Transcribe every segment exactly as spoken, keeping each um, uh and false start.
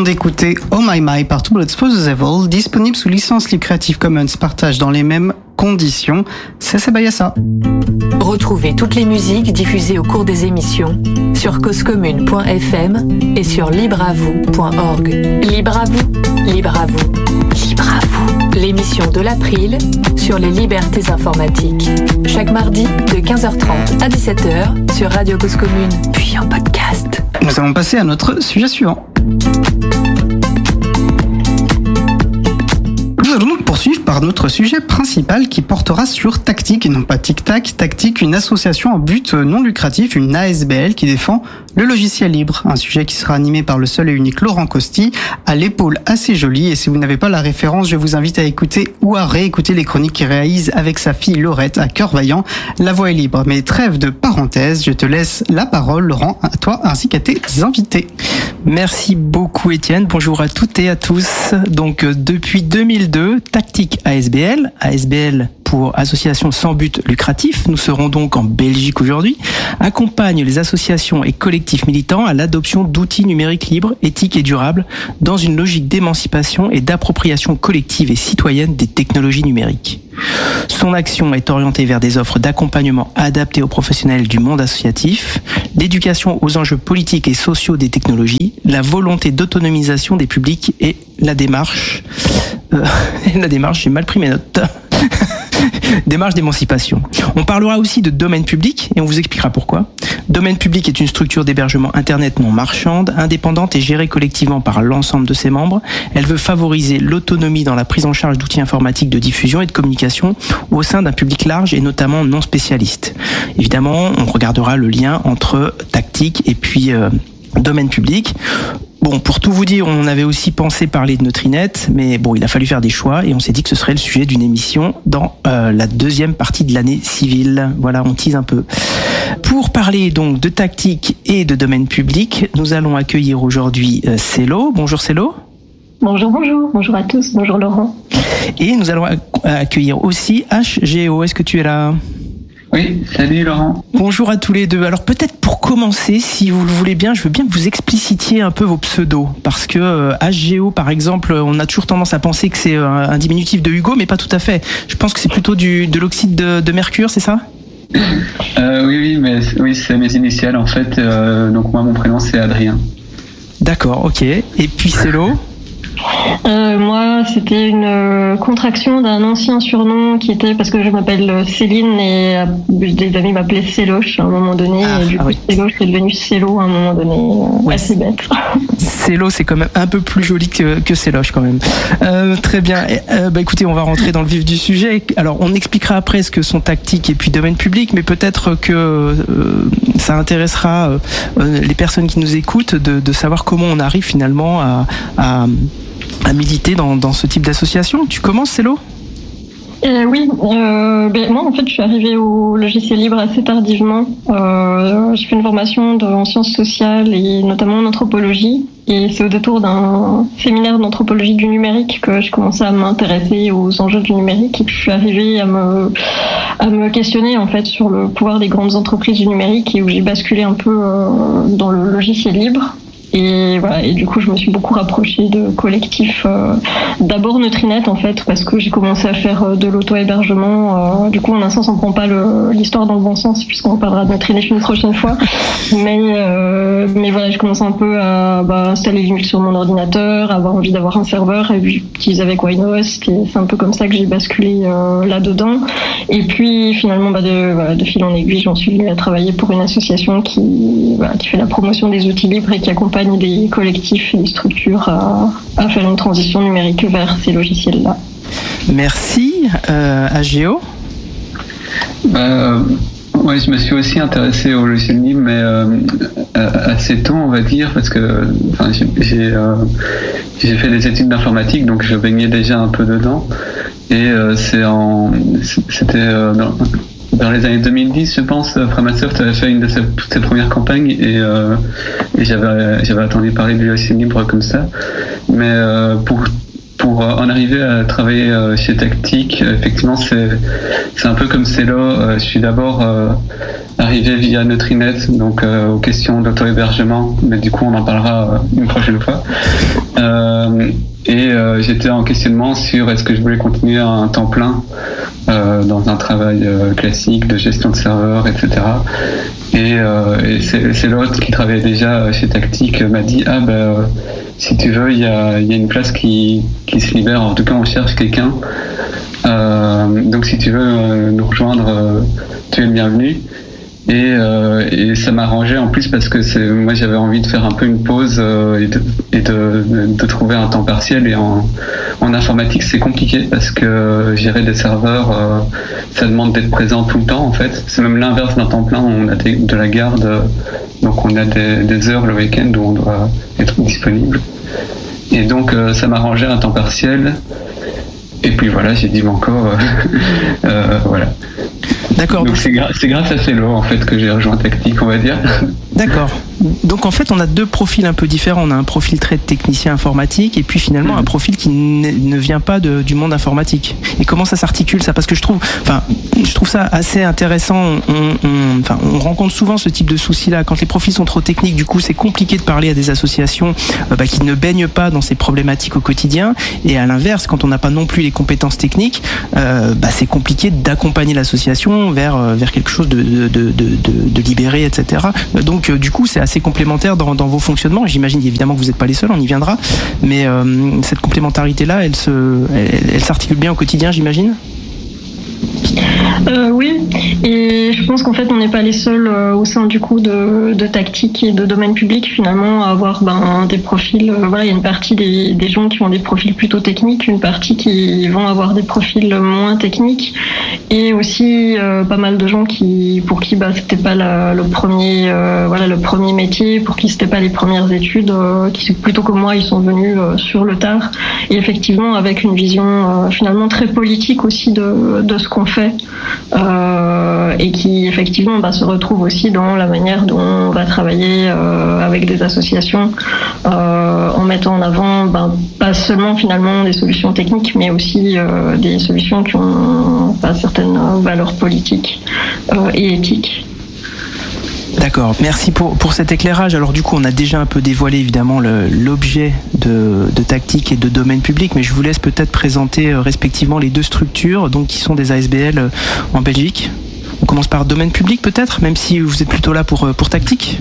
d'écouter Oh My My par Two Blood Disposable, disponible sous licence libre Creative Commons, partage dans les mêmes conditions. C'est Sabayasa. Retrouvez toutes les musiques diffusées au cours des émissions sur cause commune point f m et sur libre à vous point org. Libre à vous, libre à vous, libre à vous. L'émission de l'April sur les libertés informatiques. Chaque mardi de quinze heures trente à dix-sept heures sur Radio Cause Commune, puis en podcast. Nous allons passer à notre sujet suivant. Nous allons donc poursuivre par notre sujet principal qui portera sur Tactic et non pas Tic Tac. Tactic, une association en but non lucratif, une A S B L qui défend le logiciel libre. Un sujet qui sera animé par le seul et unique Laurent Costi, à l'épaule assez jolie. Et si vous n'avez pas la référence, je vous invite à écouter ou à réécouter les chroniques qu'il réalise avec sa fille Laurette à cœur vaillant. La voix est libre. Mais trêve de parenthèse, je te laisse la parole, Laurent, à toi ainsi qu'à tes invités. Merci beaucoup Étienne, bonjour à toutes et à tous. Donc depuis deux mille deux, Tactic A S B L, A S B L pour association sans but lucratif, nous serons donc en Belgique aujourd'hui, accompagne les associations et collectifs militants à l'adoption d'outils numériques libres, éthiques et durables dans une logique d'émancipation et d'appropriation collective et citoyenne des technologies numériques. Son action est orientée vers des offres d'accompagnement adaptées aux professionnels du monde associatif, l'éducation aux enjeux politiques et sociaux des technologies, la volonté d'autonomisation des publics et la démarche... Euh, la démarche, j'ai mal pris mes notes. Démarche d'émancipation. On parlera aussi de domaine public et on vous expliquera pourquoi. Domaine public est une structure d'hébergement internet non marchande, indépendante et gérée collectivement par l'ensemble de ses membres. Elle veut favoriser l'autonomie dans la prise en charge d'outils informatiques de diffusion et de communication au sein d'un public large et notamment non spécialiste. Évidemment, on regardera le lien entre Tactic et puis euh, domaine public. Bon, pour tout vous dire, on avait aussi pensé parler de Neutrinet, mais bon, il a fallu faire des choix et on s'est dit que ce serait le sujet d'une émission dans euh, la deuxième partie de l'année civile. Voilà, on tease un peu. Pour parler donc de Tactic et de domaine public, nous allons accueillir aujourd'hui euh, Célo. Bonjour Célo. Bonjour, bonjour. Bonjour à tous. Bonjour Laurent. Et nous allons accueillir aussi H G O. Est-ce que tu es là ? Oui, salut Laurent. Bonjour à tous les deux. Alors peut-être pour commencer, si vous le voulez bien, je veux bien que vous explicitiez un peu vos pseudos. Parce que euh, H G O, par exemple, on a toujours tendance à penser que c'est un, un diminutif de Hugo, mais pas tout à fait. Je pense que c'est plutôt du, de l'oxyde de, de mercure, c'est ça ? euh, Oui, oui, mais oui, c'est mes initiales en fait. Euh, donc moi, mon prénom, c'est Adrien. D'accord, ok. Et puis Célo ? Euh, moi, c'était une euh, contraction d'un ancien surnom qui était parce que je m'appelle Céline et euh, des amis m'appelaient Céloche à un moment donné. Ah, et du ah coup, oui. Céloche est devenu Célo à un moment donné. Euh, ouais. Assez bête. Célo, c'est quand même un peu plus joli que, que Céloche quand même. Euh, très bien. Et, euh, bah, écoutez, on va rentrer dans le vif du sujet. Alors, on expliquera après ce que sont Tactic et puis domaine public, mais peut-être que euh, ça intéressera euh, les personnes qui nous écoutent de, de savoir comment on arrive finalement à, à à militer dans, dans ce type d'association. Tu commences, Célo ? Euh, oui, euh, ben, moi en fait je suis arrivée au logiciel libre assez tardivement. Euh, j'ai fait une formation de, en sciences sociales et notamment en anthropologie. Et c'est au détour d'un séminaire d'anthropologie du numérique que j'ai commencé à m'intéresser aux enjeux du numérique et que je suis arrivée à me, à me questionner en fait sur le pouvoir des grandes entreprises du numérique et où j'ai basculé un peu euh, dans le logiciel libre. Et voilà, et du coup je me suis beaucoup rapprochée de collectifs, euh, d'abord Neutrinet en fait, parce que j'ai commencé à faire de l'auto-hébergement. Euh, du coup en un sens on prend pas le, l'histoire dans le bon sens puisqu'on parlera de Neutrinet une prochaine fois. Mais, euh, mais voilà, j'ai commencé un peu à bah, installer Linux sur mon ordinateur, avoir envie d'avoir un serveur et puis j'utilisais avec Winehost et c'est un peu comme ça que j'ai basculé euh, là-dedans. Et puis finalement bah, de, voilà, de fil en aiguille j'en suis venue à travailler pour une association qui, voilà, qui fait la promotion des outils libres et qui accompagne des collectifs et des structures à, à faire une transition numérique vers ces logiciels-là. Merci. Euh, H G O ? euh, Oui, je me suis aussi intéressé au logiciel libre, mais euh, assez tôt, on va dire, parce que enfin, j'ai, j'ai, euh, j'ai fait des études d'informatique, donc je baignais déjà un peu dedans. Et euh, c'est en, c'était euh, dans, dans les années deux mille dix, je pense, Framasoft avait fait une de ses, toutes ses premières campagnes et, euh, et j'avais, j'avais entendu parler du logiciel libre comme ça. Mais euh, pour, pour en arriver à travailler chez Tactic, effectivement, c'est, c'est un peu comme Celo. Je suis d'abord arrivé via Neutrinet, donc aux questions d'auto-hébergement, mais du coup, on en parlera une prochaine fois. Euh, et euh, j'étais en questionnement sur est-ce que je voulais continuer à un temps plein euh, dans un travail euh, classique de gestion de serveurs, et cetera. Et, euh, et c'est, c'est l'autre qui travaillait déjà chez Tactic m'a dit ah ben euh, si tu veux il y a, y a une place qui, qui se libère, en tout cas on cherche quelqu'un. Euh, donc si tu veux euh, nous rejoindre, euh, tu es le bienvenu. Et, euh, et ça m'arrangeait en plus parce que c'est, moi j'avais envie de faire un peu une pause euh, et, de, et de, de, de trouver un temps partiel. Et en, en informatique c'est compliqué parce que gérer des serveurs, euh, ça demande d'être présent tout le temps en fait. C'est même l'inverse d'un temps plein, on a des, de la garde, donc on a des, des heures le week-end où on doit être disponible. Et donc euh, ça m'arrangeait un temps partiel. Et puis voilà, j'ai dit encore, euh, euh, voilà. D'accord. Donc c'est, gra- c'est grâce à Celo en fait que j'ai rejoint Tactic, on va dire. D'accord. Donc en fait, on a deux profils un peu différents. On a un profil très technicien informatique et puis finalement mmh. un profil qui n- ne vient pas de, du monde informatique. Et comment ça s'articule ça ? Parce que je trouve, enfin, je trouve ça assez intéressant. On, on, enfin, on rencontre souvent ce type de souci-là quand les profils sont trop techniques. Du coup, c'est compliqué de parler à des associations euh, bah, qui ne baignent pas dans ces problématiques au quotidien. Et à l'inverse, quand on n'a pas non plus les compétences techniques, euh, bah, c'est compliqué d'accompagner l'association vers vers quelque chose de de de de, de libéré, et cetera. Donc euh, du coup, c'est assez complémentaire dans, dans vos fonctionnements. J'imagine évidemment que vous n'êtes pas les seuls, on y viendra, mais euh, cette complémentarité-là, elle, se, elle, elle s'articule bien au quotidien, j'imagine ? Euh, oui, et je pense qu'en fait on n'est pas les seuls euh, au sein du coup de, de Tactic et de domaine public finalement à avoir ben, des profils, euh, voilà, il y a une partie des, des gens qui ont des profils plutôt techniques, une partie qui vont avoir des profils moins techniques et aussi euh, pas mal de gens qui, pour qui bah, c'était pas la, le, premier, euh, voilà, le premier métier, pour qui c'était pas les premières études, euh, qui plutôt comme moi ils sont venus euh, sur le tard et effectivement avec une vision euh, finalement très politique aussi de, de ce qu'on fait. Euh, et qui effectivement bah, se retrouve aussi dans la manière dont on va travailler euh, avec des associations euh, en mettant en avant bah, pas seulement finalement des solutions techniques mais aussi euh, des solutions qui ont bah, certaines valeurs politiques euh, et éthiques. D'accord, merci pour, pour cet éclairage. Alors du coup, on a déjà un peu dévoilé évidemment le, l'objet de, de Tactic et de domaine public, mais je vous laisse peut-être présenter euh, respectivement les deux structures donc, qui sont des A S B L euh, en Belgique. On commence par domaine public peut-être, même si vous êtes plutôt là pour, pour Tactic.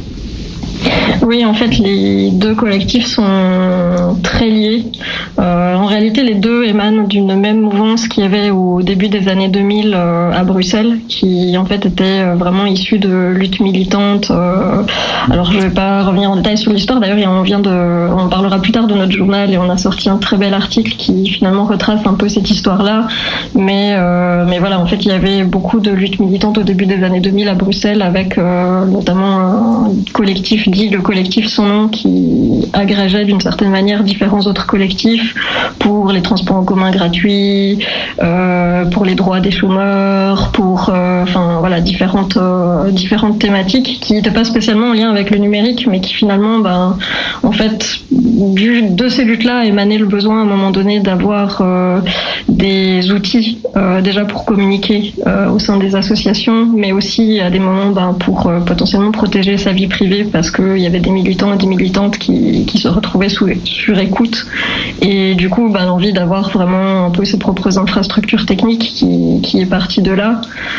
Oui, en fait, les deux collectifs sont très liés. Euh, en réalité, les deux émanent d'une même mouvance qu'il y avait au début des années deux mille euh, à Bruxelles, qui en fait était vraiment issue de luttes militantes. Euh, alors, je ne vais pas revenir en détail sur l'histoire. D'ailleurs, on vient de, on parlera plus tard de notre journal et on a sorti un très bel article qui finalement retrace un peu cette histoire-là. Mais, euh, mais voilà, en fait, il y avait beaucoup de luttes militantes au début des années deux mille à Bruxelles, avec euh, notamment un collectif dit le collectif Son Nom qui agrégeait d'une certaine manière différents autres collectifs pour les transports en commun gratuits, euh, pour les droits des chômeurs, pour euh, enfin voilà différentes euh, différentes thématiques qui n'étaient pas spécialement en lien avec le numérique, mais qui finalement ben en fait du, de ces luttes-là émanait le besoin à un moment donné d'avoir euh, des outils euh, déjà pour communiquer euh, au sein des associations, mais aussi à des moments ben, pour euh, potentiellement protéger sa vie privée parce qu'il y avait des militants et des militantes qui, qui se retrouvaient sous, sur écoute et du coup ben, l'envie d'avoir vraiment un peu ses propres infrastructures techniques qui, qui est partie de là.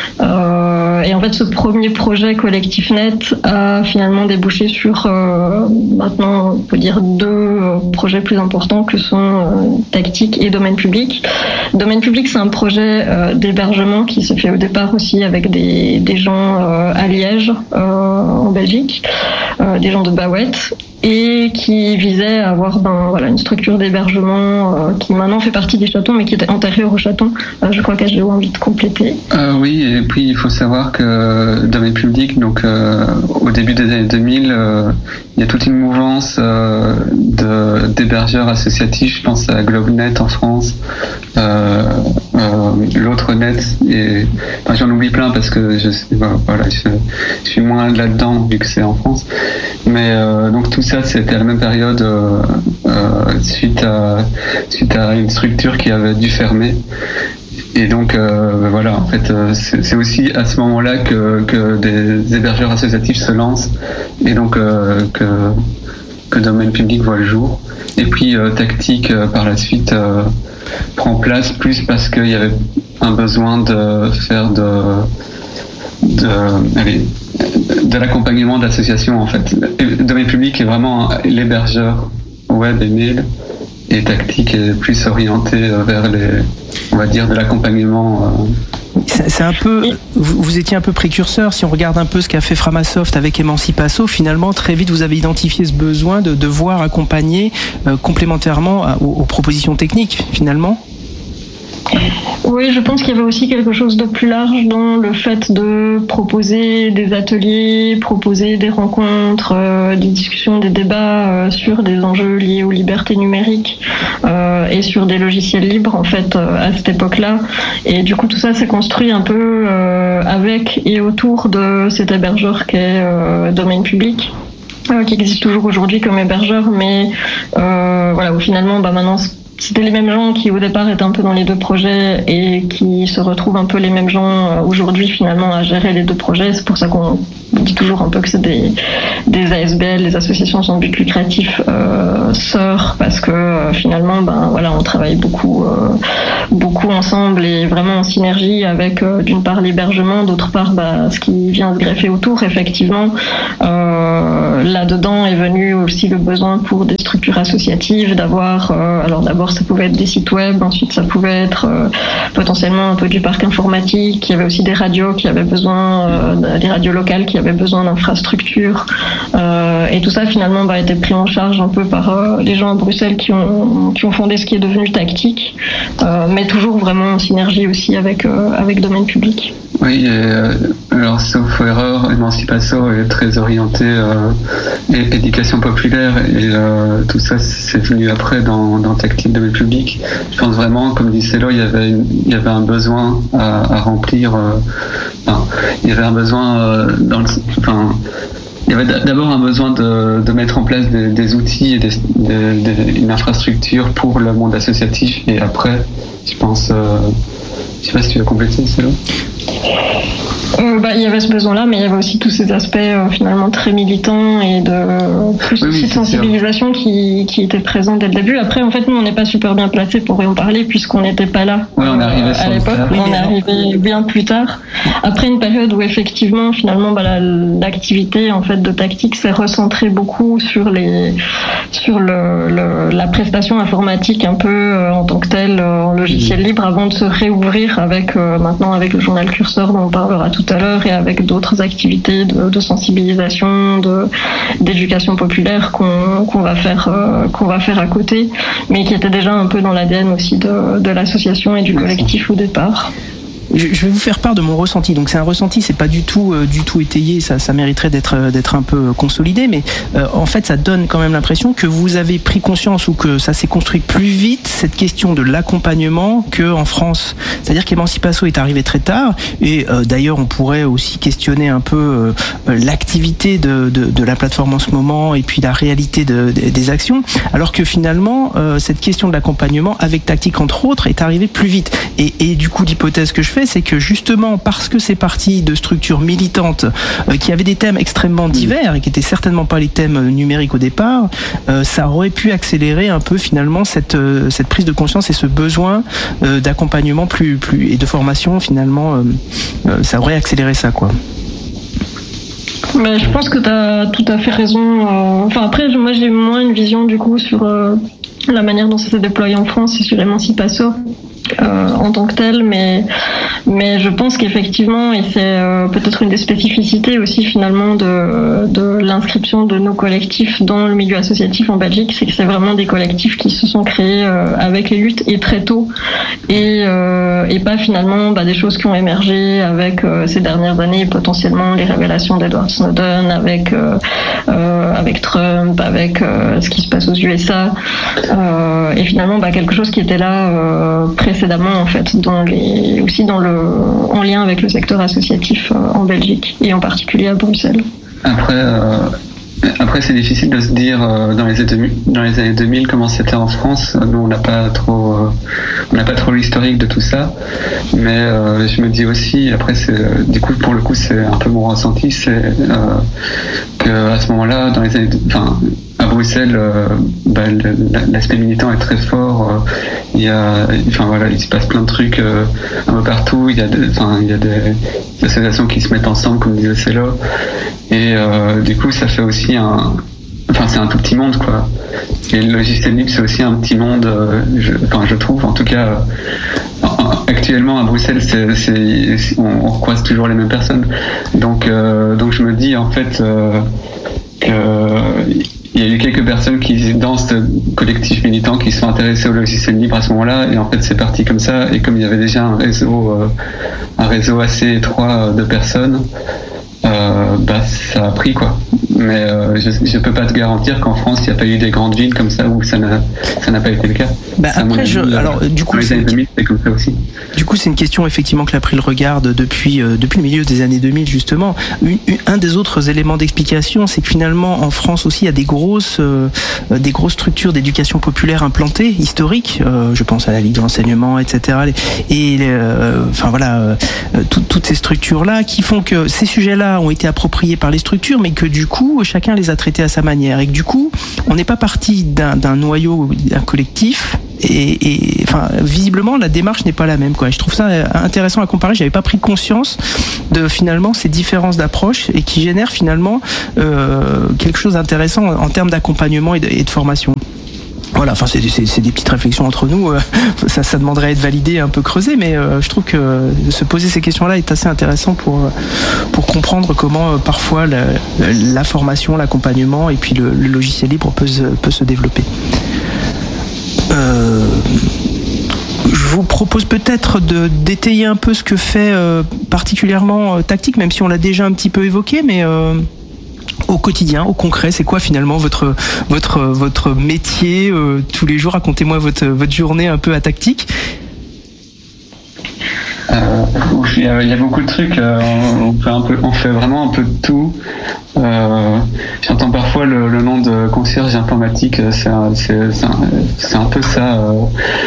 Euh, et en fait ce premier projet Collectif Net a finalement débouché sur euh, maintenant on peut dire deux euh, projets plus importants que sont euh, Tactic et Domaine Public. Domaine Public c'est un projet euh, d'hébergement qui se fait au départ aussi avec des, des gens euh, à Liège euh, en Belgique, euh, des gens de Bawet et qui visait à avoir ben, voilà, une structure d'hébergement euh, qui maintenant fait partie des chatons mais qui était antérieure aux chatons. Euh, je crois qu'H deux O a envie de compléter. Euh, oui, et puis il faut savoir que Domaine Public, donc, euh, au début des années deux mille, euh, il y a toute une mouvance euh, de, d'hébergeurs associatifs, je pense à GlobeNet en France, euh, euh, l'autre net, et enfin, j'en oublie plein parce que je, voilà, je, je suis moins là-dedans vu que c'est en France. Mais euh, donc tout ça, c'était à la même période euh, euh, suite à suite à une structure qui avait dû fermer. Et donc euh, voilà, en fait, euh, c'est, c'est aussi à ce moment-là que, que des hébergeurs associatifs se lancent et donc euh, que, que Domaine Public voit le jour. Et puis euh, Tactic euh, par la suite euh, prend place plus parce qu'il y avait un besoin de faire de, de, allez, de l'accompagnement d'associations en fait. Domaine Public est vraiment l'hébergeur web et mail. Et Tactic est plus orienté vers les, on va dire, de l'accompagnement. C'est, c'est un peu, vous, vous étiez un peu précurseur. Si on regarde un peu ce qu'a fait Framasoft avec Emancipasso, finalement, très vite, vous avez identifié ce besoin de devoir accompagner euh, complémentairement à, aux, aux propositions techniques, finalement. Oui, je pense qu'il y avait aussi quelque chose de plus large dans le fait de proposer des ateliers, proposer des rencontres, euh, des discussions, des débats euh, sur des enjeux liés aux libertés numériques euh, et sur des logiciels libres en fait euh, à cette époque-là. Et du coup, tout ça s'est construit un peu euh, avec et autour de cet hébergeur qui est euh, Domaine Public. Euh, qui existe toujours aujourd'hui comme hébergeur, mais euh, voilà, où finalement, bah maintenant, c'était les mêmes gens qui au départ étaient un peu dans les deux projets et qui se retrouvent un peu les mêmes gens aujourd'hui finalement à gérer les deux projets. C'est pour ça qu'on dit toujours un peu que c'est des, des A S B L, des associations sans but lucratif euh, sœurs, parce que euh, finalement ben voilà, on travaille beaucoup euh, beaucoup ensemble et vraiment en synergie avec euh, d'une part l'hébergement, d'autre part bah, ce qui vient se greffer autour. Effectivement, euh, là-dedans est venu aussi le besoin pour des structures associatives d'avoir euh, alors d'abord ça pouvait être des sites web, ensuite ça pouvait être euh, potentiellement un peu du parc informatique. Il y avait aussi des radios qui avaient besoin, euh, des radios locales qui avaient besoin d'infrastructures. Euh, et tout ça finalement bah, a été pris en charge un peu par euh, les gens à Bruxelles qui ont, qui ont fondé ce qui est devenu Tactic, euh, mais toujours vraiment en synergie aussi avec, euh, avec Domaine Public. Oui, et, euh, alors sauf erreur, Emancipasso est très orienté euh, éducation populaire et euh, tout ça c'est venu après dans, dans Tactic Domaine Public. Je pense vraiment, comme dit Célo, il y avait, une, il y avait un besoin à, à remplir. Euh, enfin, il y avait un besoin euh, dans le, enfin, il y avait d'abord un besoin de, de mettre en place des, des outils et des, des, des, une infrastructure pour le monde associatif. Et après, je pense, euh, je sais pas si tu veux compléter, Célo. Euh, bah, il y avait ce besoin-là, mais il y avait aussi tous ces aspects euh, finalement très militants et de plus oui, aussi oui, de sensibilisation qui, qui étaient présents dès le début. Après, en fait, nous, on n'est pas super bien placés pour en parler puisqu'on n'était pas là ouais, on euh, à l'époque. Oui, on est arrivé bien plus tard. Après une période où effectivement, finalement, bah, la, l'activité en fait de Tactic s'est recentrée beaucoup sur les sur le, le la prestation informatique un peu euh, en tant que telle euh, en logiciel libre avant de se réouvrir avec euh, maintenant avec le journal Curseur dont on parlera tout à l'heure et avec d'autres activités de, de sensibilisation, de, d'éducation populaire qu'on, qu'on va faire euh, qu'on va faire à côté, mais qui était déjà un peu dans l'A D N aussi de, de l'association et du collectif au départ. Je vais vous faire part de mon ressenti. Donc c'est un ressenti, c'est pas du tout, euh, du tout étayé. Ça, ça mériterait d'être, d'être un peu consolidé. Mais euh, en fait, ça donne quand même l'impression que vous avez pris conscience ou que ça s'est construit plus vite cette question de l'accompagnement que en France. C'est-à-dire qu'Emancipasso est arrivé très tard. Et euh, d'ailleurs, on pourrait aussi questionner un peu euh, l'activité de, de, de la plateforme en ce moment et puis la réalité de, de, des actions. Alors que finalement, euh, cette question de l'accompagnement avec Tactic entre autres est arrivée plus vite. Et, et du coup, l'hypothèse que je fais, c'est que justement parce que c'est parti de structures militantes euh, qui avaient des thèmes extrêmement divers et qui étaient certainement pas les thèmes numériques au départ, euh, ça aurait pu accélérer un peu finalement cette euh, cette prise de conscience et ce besoin euh, d'accompagnement plus plus et de formation finalement, euh, euh, ça aurait accéléré ça quoi. Mais je pense que tu as tout à fait raison. Euh, enfin après, moi j'ai moins une vision du coup sur euh, la manière dont ça s'est déployé en France et sur Emancipasso. Euh, en tant que tel, mais mais je pense qu'effectivement, et c'est euh, peut-être une des spécificités aussi finalement de de l'inscription de nos collectifs dans le milieu associatif en Belgique, c'est que c'est vraiment des collectifs qui se sont créés euh, avec les luttes et très tôt, et euh, et pas finalement bah, des choses qui ont émergé avec euh, ces dernières années, potentiellement les révélations d'Edward Snowden, avec euh, euh, avec Trump, avec euh, ce qui se passe aux U S A, euh, et finalement bah, quelque chose qui était là euh, précédemment en fait dans les aussi dans le en lien avec le secteur associatif euh, en Belgique et en particulier à Bruxelles. Après euh, après, c'est difficile de se dire euh, dans les années deux mille, dans les années deux mille comment c'était en France. Nous, on n'a pas trop, euh, on n'a pas trop l'historique de tout ça. Mais euh, je me dis aussi, après, c'est, du coup, pour le coup, c'est un peu mon ressenti, c'est euh, que à ce moment-là, dans les années, enfin, à Bruxelles, euh, bah, l'aspect militant est très fort. Euh, il y a, enfin voilà, il se passe plein de trucs euh, un peu partout. Il y a, des, enfin, il y a des associations qui se mettent ensemble, comme disait Célo. Et euh, du coup, ça fait aussi un, enfin, c'est un tout petit monde, quoi. Et le logiciel libre, c'est aussi un petit monde. Euh, je, enfin, je trouve, en tout cas, euh, actuellement à Bruxelles, c'est, c'est, on, on croise toujours les mêmes personnes. Donc, euh, donc je me dis en fait euh, que il y a eu quelques personnes qui, dans ce collectif militant, qui sont intéressées au logiciel libre à ce moment-là, et en fait c'est parti comme ça, et comme il y avait déjà un réseau, euh, un réseau assez étroit de personnes, euh, bah ça a pris, quoi. Mais euh, je ne peux pas te garantir qu'en France, il n'y a pas eu des grandes villes comme ça où ça n'a, ça n'a pas été le cas. Bah après, je, alors du coup, c'est, deux mille, c'est comme ça aussi. Du coup, c'est une question effectivement que l'April regarde depuis euh, depuis le milieu des années deux mille justement. Une, une, un des autres éléments d'explication, c'est que finalement, en France aussi, il y a des grosses euh, des grosses structures d'éducation populaire implantées, historiques. Euh, je pense à la Ligue de l'enseignement, et cetera. Et euh, enfin voilà, euh, tout, toutes ces structures-là qui font que ces sujets-là ont été appropriés par les structures, mais que du coup, chacun les a traités à sa manière, et que du coup, on n'est pas parti d'un, d'un noyau, d'un collectif, et, et enfin, visiblement, la démarche n'est pas la même, quoi. Je trouve ça intéressant à comparer. J'avais pas pris conscience de finalement ces différences d'approche et qui génèrent finalement euh, quelque chose d'intéressant en, en termes d'accompagnement et de, et de formation. Voilà, enfin c'est, c'est, c'est des petites réflexions entre nous, ça, ça demanderait à être validé, un peu creusé, mais euh, je trouve que se poser ces questions-là est assez intéressant pour, pour comprendre comment euh, parfois la, la formation, l'accompagnement et puis le, le logiciel libre peut se, peut se développer. Euh, je vous propose peut-être de, d'étayer un peu ce que fait euh, particulièrement euh, Tactic, même si on l'a déjà un petit peu évoqué, mais... Euh, au quotidien, au concret, c'est quoi finalement votre votre votre métier euh, tous les jours? Racontez-moi votre votre journée un peu à Tactic. Euh, il, y a, il y a beaucoup de trucs. Euh, on fait un peu, on fait vraiment un peu de tout. Euh, j'entends parfois le, le nom de concierge informatique. C'est un, c'est, c'est un, c'est un peu ça. Euh,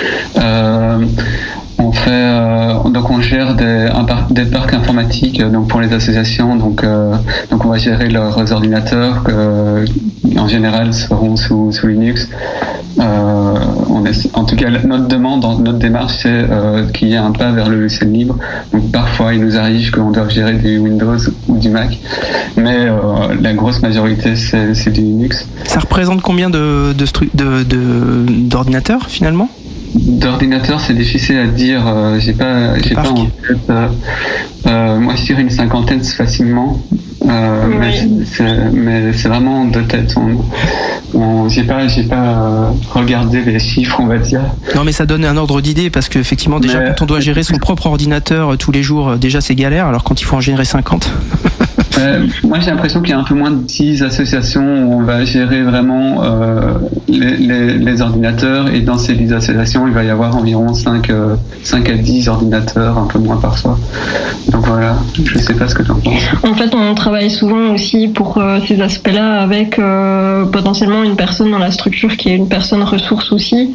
euh, On fait euh, donc on gère des, un par, des parcs informatiques donc pour les associations, donc euh, donc on va gérer leurs ordinateurs que en général seront sous sous Linux. Euh, on est, en tout cas notre demande, notre démarche, c'est euh, qu'il y ait un pas vers le logiciel libre. Donc parfois il nous arrive qu'on doit gérer du Windows ou du Mac, mais euh, la grosse majorité c'est, c'est du Linux. Ça représente combien de de, stru- de, de d'ordinateurs finalement? D'ordinateur, c'est difficile à dire. Euh, j'ai pas, j'ai pas en tête. Euh, euh, moi, je dirais une cinquantaine facilement. Euh, oui. mais, c'est, mais c'est vraiment de tête. On, on, j'ai pas, j'ai pas euh, regardé les chiffres, on va dire. Non, mais ça donne un ordre d'idée parce que effectivement, déjà, mais, quand on doit gérer son propre ordinateur euh, tous les jours, déjà c'est galère. Alors quand il faut en gérer cinquante. Euh, moi, j'ai l'impression qu'il y a un peu moins de dix associations où on va gérer vraiment euh, les, les, les ordinateurs, et dans ces dix associations, il va y avoir environ cinq, euh, cinq à dix ordinateurs, un peu moins parfois. Donc voilà, je ne sais pas ce que tu en penses. En fait, on travaille souvent aussi pour euh, ces aspects-là avec euh, potentiellement une personne dans la structure qui est une personne ressource aussi.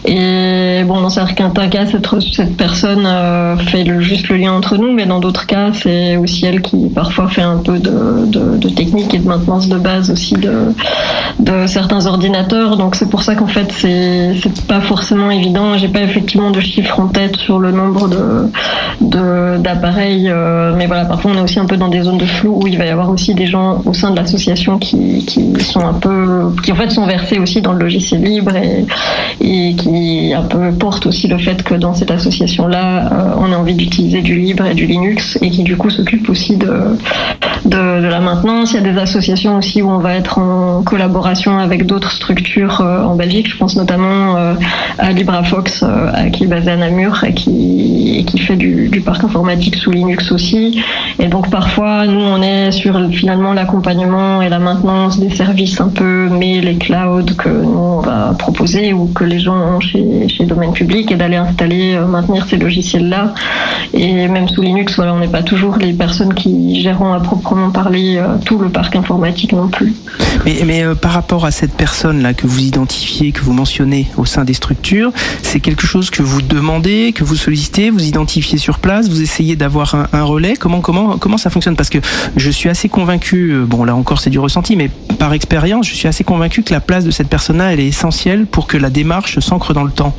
Et bon, dans certains cas, cette, cette personne euh, fait le, juste le lien entre nous, mais dans d'autres cas, c'est aussi elle qui parfois fait un peu De, de, de technique et de maintenance de base aussi de, de certains ordinateurs. Donc c'est pour ça qu'en fait c'est, c'est pas forcément évident. J'ai pas effectivement de chiffres en tête sur le nombre de, de, d'appareils, euh, mais voilà, parfois on est aussi un peu dans des zones de flou où il va y avoir aussi des gens au sein de l'association qui, qui sont un peu, qui en fait sont versés aussi dans le logiciel libre et, et qui un peu portent aussi le fait que dans cette association-là euh, on a envie d'utiliser du libre et du Linux, et qui du coup s'occupe aussi de De, de la maintenance. Il y a des associations aussi où on va être en collaboration avec d'autres structures euh, en Belgique. Je pense notamment euh, à LibraFox, euh, qui est basé à Namur et qui, et qui fait du, du parc informatique sous Linux aussi. Et donc parfois, nous, on est sur finalement l'accompagnement et la maintenance des services un peu mail et cloud que nous, on va proposer ou que les gens ont chez, chez Domaine Public, et d'aller installer, euh, maintenir ces logiciels-là. Et même sous Linux, voilà, on n'est pas toujours les personnes qui géreront à proprement proprement parler euh, tout le parc informatique non plus. Mais, mais euh, par rapport à cette personne-là que vous identifiez, que vous mentionnez au sein des structures, c'est quelque chose que vous demandez, que vous sollicitez, vous identifiez sur place, vous essayez d'avoir un, un relais. Comment, comment, comment ça fonctionne ? Parce que je suis assez convaincu, bon là encore c'est du ressenti, mais par expérience, je suis assez convaincu que la place de cette personne-là, elle est essentielle pour que la démarche s'ancre dans le temps.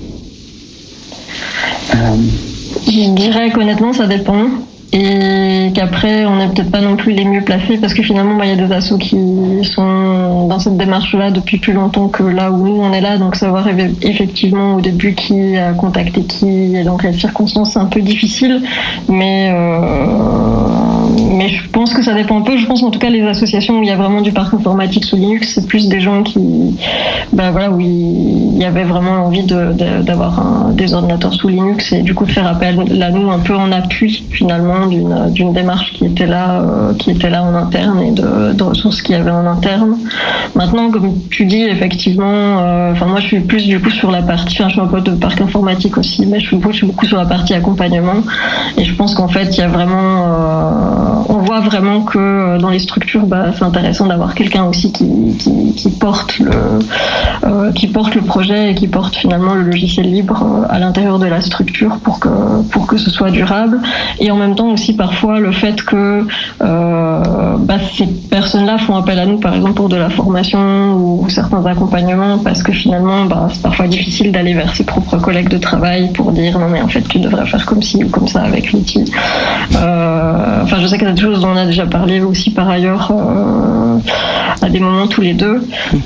Euh... Je dirais qu'honnêtement, ça dépend. Et qu'après, on n'est peut-être pas non plus les mieux placés parce que finalement, il y a des assos qui sont dans cette démarche-là depuis plus longtemps que là où nous, on est là. Donc, savoir effectivement au début qui a contacté qui et dans quelles circonstances, c'est un peu difficile. Mais, euh, mais je pense que ça dépend un peu. Je pense en tout cas, les associations où il y a vraiment du parc informatique sous Linux, c'est plus des gens qui, ben voilà, où il y avait vraiment envie de, de, d'avoir un, des ordinateurs sous Linux et du coup de faire appel à nous un peu en appui finalement. D'une, d'une démarche qui était là, euh, qui était là en interne et de, de ressources qu'il y avait en interne. Maintenant, comme tu dis, effectivement, enfin euh, moi je suis plus du coup sur la partie, enfin je suis un peu de parc informatique aussi, mais je suis, je suis beaucoup sur la partie accompagnement. Et je pense qu'en fait, il y a vraiment, euh, on voit vraiment que dans les structures, bah, c'est intéressant d'avoir quelqu'un aussi qui, qui, qui porte le, euh, qui porte le projet et qui porte finalement le logiciel libre à l'intérieur de la structure pour que pour que ce soit durable. Et en même temps aussi parfois le fait que euh, bah, ces personnes-là font appel à nous par exemple pour de la formation ou, ou certains accompagnements parce que finalement bah, c'est parfois difficile d'aller vers ses propres collègues de travail pour dire non mais en fait tu devrais faire comme ci ou comme ça avec l'outil. Euh, enfin je sais que c'est des choses dont on a déjà parlé aussi par ailleurs euh, à des moments tous les deux.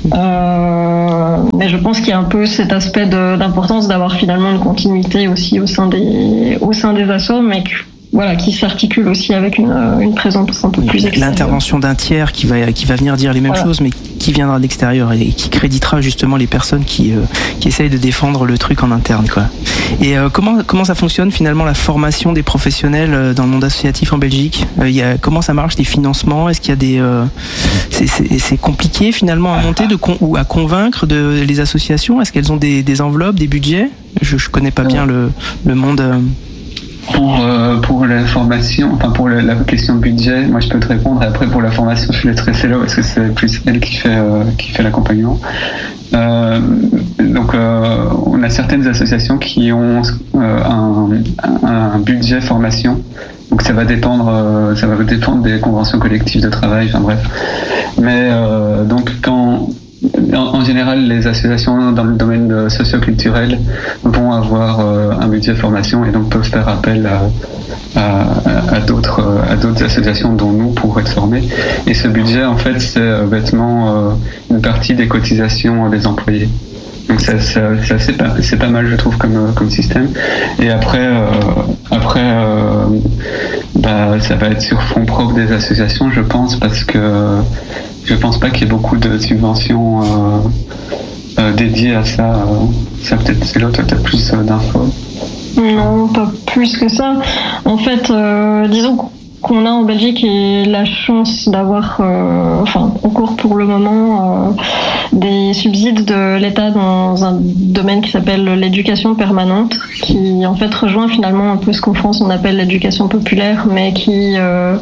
Euh, mais je pense qu'il y a un peu cet aspect de, d'importance d'avoir finalement une continuité aussi au sein des, au sein des assos mais que voilà, qui s'articule aussi avec une, une présence un peu plus extérieure. L'intervention d'un tiers qui va, qui va venir dire les mêmes voilà. choses, mais qui viendra de l'extérieur et qui créditera justement les personnes qui, euh, qui essayent de défendre le truc en interne, quoi. Et euh, comment, comment ça fonctionne finalement la formation des professionnels dans le monde associatif en Belgique ? euh, y a, Comment ça marche, les financements ? Est-ce qu'il y a des... Euh, c'est, c'est, c'est compliqué finalement à monter de con, ou à convaincre de, les associations ? Est-ce qu'elles ont des, des enveloppes, des budgets ? Je ne connais pas bien le, le monde... Euh, Pour, euh, pour la formation, enfin pour la, la question de budget, moi je peux te répondre. Et après pour la formation, je laisserai Célo parce que c'est plus elle qui fait euh, qui fait l'accompagnement. Euh, donc euh, on a certaines associations qui ont euh, un, un, un budget formation. Donc ça va dépendre, euh, ça va dépendre des conventions collectives de travail. Enfin bref. Mais euh, donc quand En, en général, les associations dans le domaine socio-culturel vont avoir euh, un budget de formation et donc peuvent faire appel à, à, à, d'autres, à d'autres associations dont nous pour être formés. Et ce budget, en fait, c'est euh, bêtement euh, une partie des cotisations des employés. Donc ça, ça, ça, c'est, pas, c'est pas mal, je trouve, comme, comme système. Et après, euh, après euh, bah, ça va être sur fonds propres des associations, je pense, parce que je pense pas qu'il y ait beaucoup de subventions euh, euh, dédiées à ça. Ça peut-être, c'est là, toi, t'as plus euh, d'infos. Non, pas plus que ça. En fait, euh, disons qu'on a en Belgique et la chance d'avoir, euh, enfin, encore pour le moment, euh, des subsides de l'État dans un domaine qui s'appelle l'éducation permanente, qui en fait rejoint finalement un peu ce qu'en France on appelle l'éducation populaire, mais qui euh,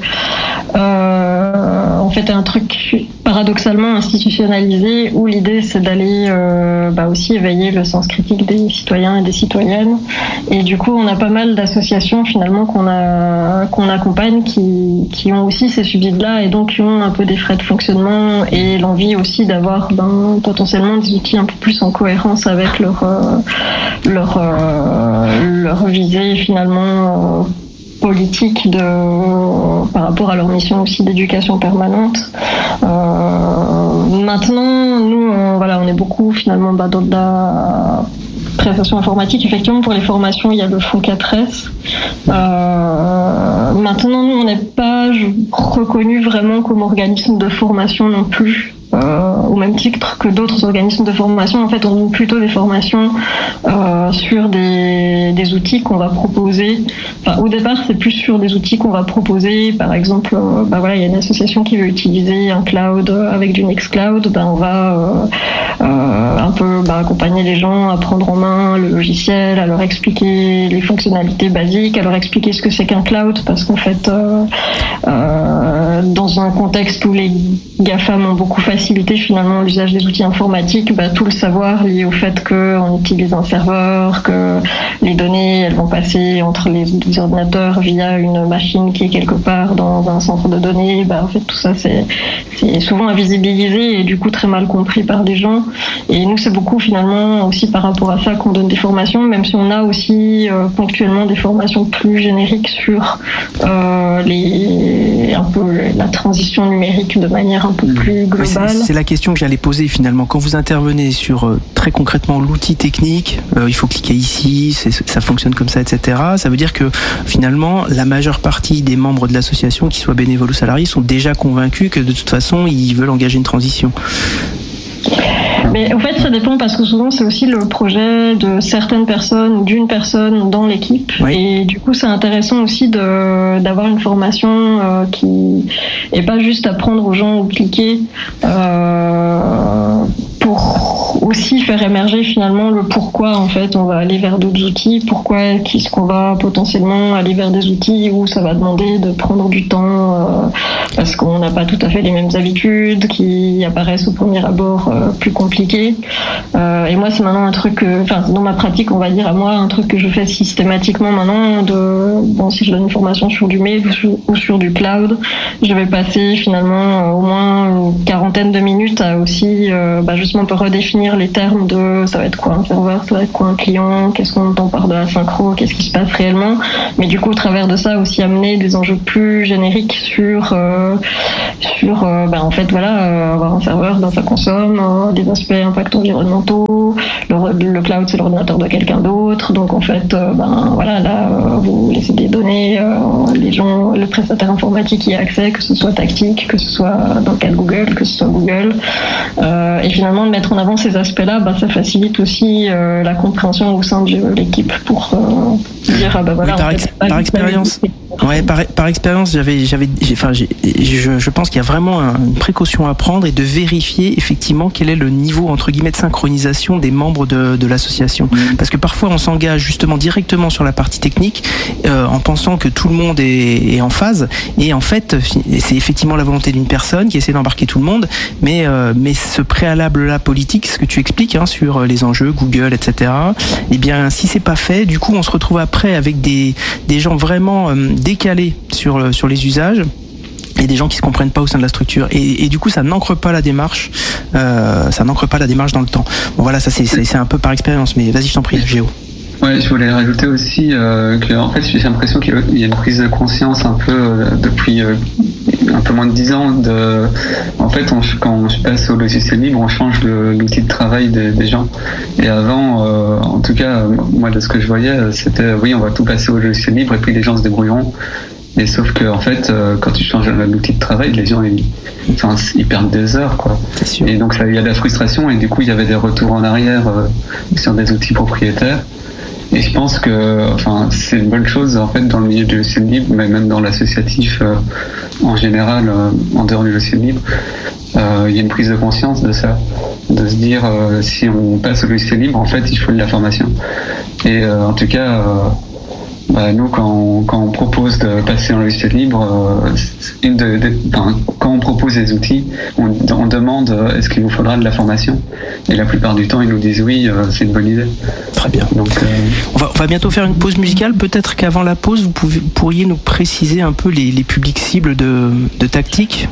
euh, en fait est un truc paradoxalement institutionnalisé où l'idée c'est d'aller euh, bah aussi éveiller le sens critique des citoyens et des citoyennes. Et du coup on a pas mal d'associations finalement qu'on a qu'on accompagne qui qui ont aussi ces subsides-là et donc qui ont un peu des frais de fonctionnement et l'envie aussi d'avoir ben, potentiellement des outils un peu plus en cohérence avec leur euh, leur euh, leur visée finalement euh, politique de par rapport à leur mission aussi d'éducation permanente. Euh, maintenant, nous, on, voilà, on est beaucoup finalement bah, dans de la prestation informatique. Effectivement, pour les formations, il y a le fonds quatre S. Euh, maintenant, nous, on n'est pas reconnu vraiment comme organisme de formation non plus. Euh, au même titre que d'autres organismes de formation, en fait, on donne plutôt des formations euh, sur des, des outils qu'on va proposer. Enfin, au départ, c'est plus sur des outils qu'on va proposer. Par exemple, euh, bah voilà, il y a une association qui veut utiliser un cloud avec du Nextcloud. Ben, on va euh, euh, un peu bah, accompagner les gens à prendre en main le logiciel, à leur expliquer les fonctionnalités basiques, à leur expliquer ce que c'est qu'un cloud, parce qu'en fait, euh, euh, euh, dans un contexte où les GAFAM ont beaucoup facilité finalement l'usage des outils informatiques, bah, tout le savoir lié au fait qu'on utilise un serveur, que les données elles vont passer entre les, les ordinateurs via une machine qui est quelque part dans un centre de données, bah, en fait tout ça c'est, c'est souvent invisibilisé et du coup très mal compris par des gens. Et nous c'est beaucoup finalement aussi par rapport à ça qu'on donne des formations, même si on a aussi euh, ponctuellement des formations plus génériques sur euh, les, un peu la transition numérique de manière un peu plus globale. Oui, c'est, c'est la question que j'allais poser finalement. Quand vous intervenez sur euh, très concrètement l'outil technique, euh, il faut cliquer ici, c'est, ça fonctionne comme ça, et cetera. Ça veut dire que finalement la majeure partie des membres de l'association, qu'ils soient bénévoles ou salariés, sont déjà convaincus que de toute façon ils veulent engager une transition. Mais en fait, ça dépend parce que souvent, c'est aussi le projet de certaines personnes ou d'une personne dans l'équipe. Oui. Et du coup, c'est intéressant aussi de, d'avoir une formation euh, qui est pas juste apprendre aux gens où cliquer euh, pour aussi faire émerger finalement le pourquoi en fait on va aller vers d'autres outils, pourquoi est-ce qu'on va potentiellement aller vers des outils où ça va demander de prendre du temps euh, parce qu'on n'a pas tout à fait les mêmes habitudes qui apparaissent au premier abord euh, plus compliqués. Euh, et moi c'est maintenant un truc, enfin euh, dans ma pratique on va dire à moi un truc que je fais systématiquement maintenant. De bon si je donne une formation sur du mail ou sur, ou sur du cloud, je vais passer finalement euh, au moins une quarantaine de minutes à aussi euh, bah, justement pour redéfinir les termes de ça va être quoi un serveur, ça va être quoi un client, qu'est-ce qu'on entend par de la synchro, qu'est-ce qui se passe réellement, mais du coup au travers de ça aussi amener des enjeux plus génériques sur euh, sur euh, bah, en fait voilà euh, avoir un serveur dans sa consomme, euh, des aspects impacts environnementaux, le, le cloud c'est l'ordinateur de quelqu'un d'autre, donc en fait euh, ben voilà là euh, vous laissez des données, euh, les gens, le prestataire informatique y a accès, que ce soit Tactic, que ce soit dans le cas de Google, que ce soit Google, euh, et finalement de mettre en avant ces aspects-là, bah, ça facilite aussi euh, la compréhension au sein de l'équipe pour euh, dire ah bah voilà. Oui, par, ex- par expérience, ouais, par, par expérience, j'avais, j'avais, j'ai, enfin, j'ai, je, je pense qu'il y a vraiment une précaution à prendre et de vérifier effectivement quel est le niveau entre guillemets de synchronisation des membres de, de l'association, parce que parfois on s'engage justement directement sur la partie technique euh, en pensant que tout le monde est, est en phase, et en fait c'est effectivement la volonté d'une personne qui essaie d'embarquer tout le monde, mais euh, mais ce préalable-là politique, ce que tu expliques hein, sur les enjeux, Google, et cetera. Eh bien, si c'est pas fait, du coup, on se retrouve après avec des des gens vraiment euh, décalés sur sur les usages. Et des gens qui se comprennent pas au sein de la structure, et, et du coup ça n'ancre pas la démarche, euh, ça n'ancre pas la démarche dans le temps. Bon voilà, ça c'est, c'est, c'est un peu par expérience, mais vas-y, je t'en prie, Géo. Ouais, je voulais rajouter aussi euh, que en fait j'ai l'impression qu'il y a une prise de conscience un peu euh, depuis euh, un peu moins de dix ans. De, en fait, on, quand je passe au logiciel libre, on change le, l'outil de travail des, des gens. Et avant, euh, en tout cas, moi de ce que je voyais, c'était oui, on va tout passer au logiciel libre et puis les gens se débrouilleront. Et sauf que en fait, euh, quand tu changes l'outil de travail, les gens ils, enfin, ils perdent des heures, quoi. Et donc il y a de la frustration et du coup il y avait des retours en arrière euh, sur des outils propriétaires. Et je pense que, enfin, c'est une bonne chose en fait dans le milieu du logiciel libre, mais même dans l'associatif euh, en général, euh, en dehors du logiciel libre, euh, il y a une prise de conscience de ça, de se dire euh, si on passe au logiciel libre, en fait, il faut de la formation. Et euh, en tout cas. Euh, Bah, nous, quand on, quand on propose de passer en logiciel libre, euh, une de, de, enfin, quand on propose des outils, on, on demande euh, est-ce qu'il nous faudra de la formation. Et la plupart du temps, ils nous disent oui, euh, c'est une bonne idée. Très bien. Donc, euh... on, va, on va bientôt faire une pause musicale. Peut-être qu'avant la pause, vous pouvez, pourriez nous préciser un peu les, les publics cibles de, de Tactic.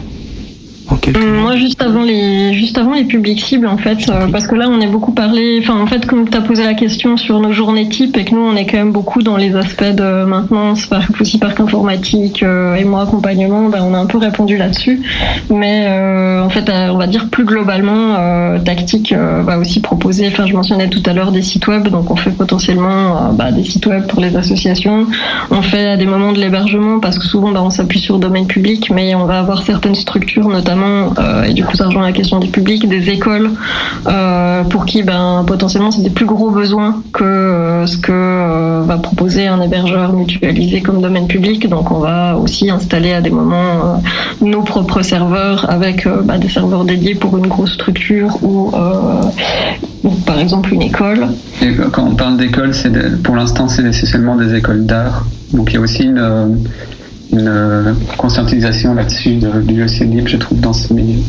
Mmh, moi, juste avant les, juste avant les publics cibles, en fait, euh, parce que là, on est beaucoup parlé. Enfin, en fait, comme tu as posé la question sur nos journées types, et que nous, on est quand même beaucoup dans les aspects de maintenance, parc, aussi parc informatique euh, et moi accompagnement. Ben, on a un peu répondu là-dessus. Mais euh, en fait, euh, on va dire plus globalement, euh, Tactic euh, va aussi proposer. Enfin, je mentionnais tout à l'heure des sites web, donc on fait potentiellement euh, bah, des sites web pour les associations. On fait à des moments de l'hébergement parce que souvent, bah, on s'appuie sur le domaine public, mais on va avoir certaines structures, notamment. Euh, et du coup ça rejoint la question du public, des écoles euh, pour qui ben, potentiellement c'est des plus gros besoins que euh, ce que euh, va proposer un hébergeur mutualisé comme domaine public. Donc on va aussi installer à des moments euh, nos propres serveurs avec euh, bah, des serveurs dédiés pour une grosse structure ou, euh, ou par exemple une école. Et quand on parle d'école, c'est des, pour l'instant c'est essentiellement des écoles d'art, donc il y a aussi une, une conscientisation là-dessus de, du logiciel libre, je trouve, dans ce milieu.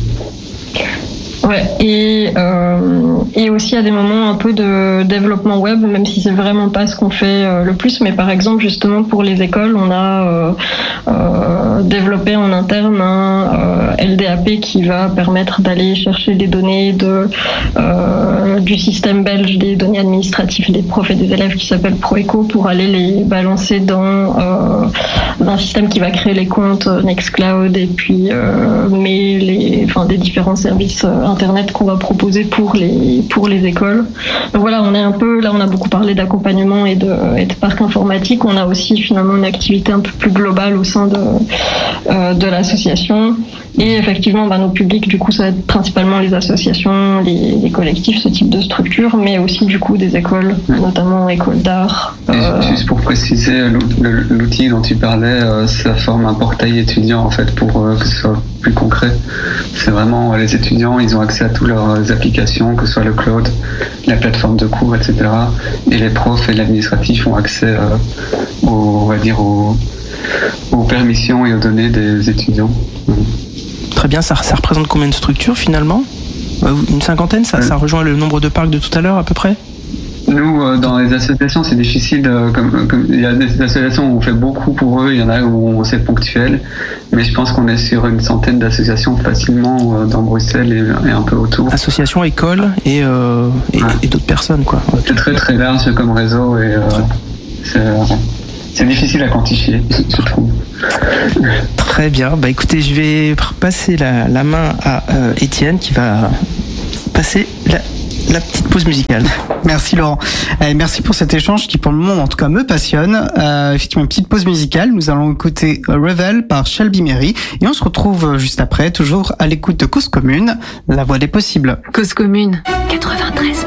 Ouais, et, euh, et aussi à des moments un peu de développement web, même si c'est vraiment pas ce qu'on fait euh, le plus, mais par exemple justement pour les écoles, on a euh, euh, développé en interne un euh, L D A P qui va permettre d'aller chercher des données de, euh, du système belge, des données administratives des profs et des élèves qui s'appelle ProEco pour aller les balancer dans euh, un système qui va créer les comptes Nextcloud et puis euh, mail, les, enfin des différents services euh, internet qu'on va proposer pour les pour les écoles. Donc voilà, on est un peu là, on a beaucoup parlé d'accompagnement et de, et de parc informatique. On a aussi finalement une activité un peu plus globale au sein de euh, de l'association. Et effectivement, bah, nos publics, du coup, ça va être principalement les associations, les, les collectifs, ce type de structure, mais aussi du coup des écoles, notamment écoles d'art. Euh... Juste pour préciser, l'outil dont tu parlais, ça forme un portail étudiant en fait pour que ce soit plus concret. C'est vraiment les étudiants, ils ont accès à toutes leurs applications, que ce soit le cloud, la plateforme de cours, et cetera. Et les profs et l'administratif ont accès euh, aux, on va dire aux, aux permissions et aux données des étudiants. Très bien, ça, ça représente combien de structures finalement ? Une cinquantaine, ça, ça rejoint le nombre de parcs de tout à l'heure à peu près ? Nous, euh, dans les associations, c'est difficile. Euh, comme, comme, il y a des associations où on fait beaucoup pour eux, il y en a où c'est ponctuel. Mais je pense qu'on est sur une centaine d'associations facilement euh, dans Bruxelles et, et un peu autour. Associations, écoles et, euh, et, ouais. et d'autres personnes, quoi. Okay. C'est très très large comme réseau et euh, c'est, euh, c'est difficile à quantifier, je trouve. Très bien. Bah écoutez, je vais passer la, la main à euh, Étienne qui va passer la. La petite pause musicale. Merci Laurent. Et merci pour cet échange qui pour le moment en tout cas me passionne. Euh, effectivement, une petite pause musicale. Nous allons écouter Revel par Shelby Mary et on se retrouve juste après, toujours à l'écoute de Cause Commune, la voix des possibles. Cause Commune quatre-vingt-treize.